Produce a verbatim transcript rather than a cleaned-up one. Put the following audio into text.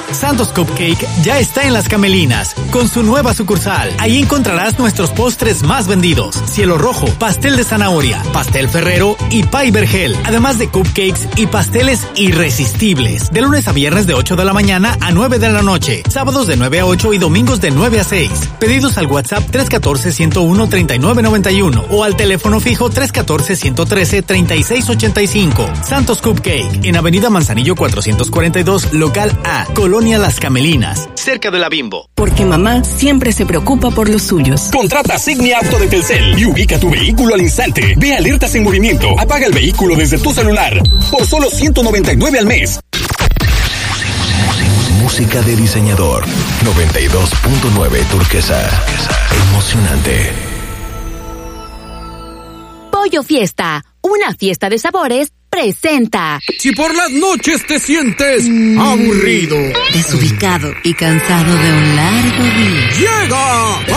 Santos Cupcake ya está en Las Camelinas, con su nueva sucursal. Ahí encontrarás nuestros postres más vendidos: cielo rojo, pastel de zanahoria, pastel ferrero y pie vergel, además de cupcakes y pasteles irresistibles. De lunes a viernes de ocho de la mañana a nueve de la noche, sábados de nueve a ocho y domingos de nueve a seis. Pedidos al WhatsApp tres uno cuatro, uno cero uno, tres nueve nueve uno o al teléfono fijo tres uno cuatro, uno uno tres, tres seis ocho cinco. Santos Cupcake, en Avenida Manzanillo cuatrocientos cuarenta y dos, local A, Colonia Las Camelinas, cerca de la Bimbo. Porque mamá siempre se preocupa por los suyos. Contrata Signia Auto de Telcel y ubica tu vehículo al instante. Ve alertas en movimiento, apaga el vehículo desde tu celular por solo ciento noventa y nueve al mes. Música de diseñador. noventa y dos punto nueve Turquesa. Emocionante. Pollo Fiesta, una fiesta de sabores, presenta. Si por las noches te sientes mm, aburrido, desubicado y cansado de un largo día, llega